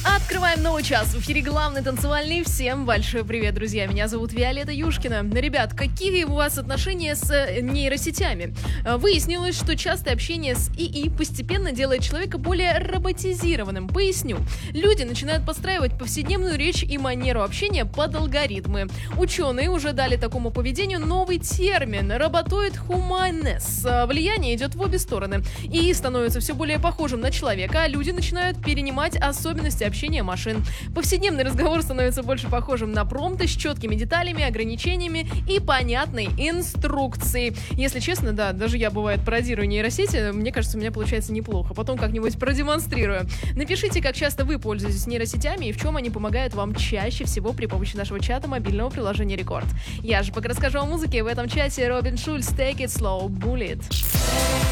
Открываем новый час. В эфире главный танцевальный. Всем большой привет, друзья. Меня зовут Виолетта Юшкина. Ребят, какие у вас отношения с нейросетями? Выяснилось, что частое общение с ИИ постепенно делает человека более роботизированным. Поясню. Люди начинают подстраивать повседневную речь и манеру общения под алгоритмы. Ученые уже дали такому поведению новый термин – роботоид humaness. Влияние идет в обе стороны. ИИ становится все более похожим на человека, а люди начинают перенимать особенности общения машин. Повседневный разговор становится больше похожим на промпты с четкими деталями, ограничениями и понятной инструкцией. Если честно, да, даже я, бывает, пародирую нейросети, мне кажется, у меня получается неплохо. Потом как-нибудь продемонстрирую. Напишите, как часто вы пользуетесь нейросетями и в чем они помогают вам чаще всего при помощи нашего чата мобильного приложения Рекорд. Я же пока расскажу о музыке. В этом чате Робин Шульц, Take It Slow, Bullet.